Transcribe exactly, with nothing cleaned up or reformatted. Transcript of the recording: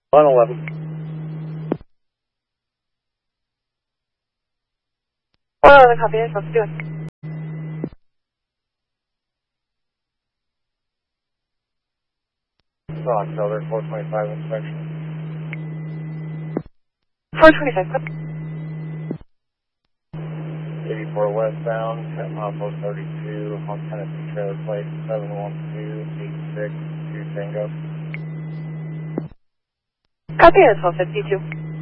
one eleven. one eleven, copy. What's it doing? Rock, Elder four twenty-five inspection. four twenty-five, copy. eighty-four westbound, at milepost thirty-two, on Tennessee trailer plate seven one two eight six two Tango. Copy, it's twelve fifty-two.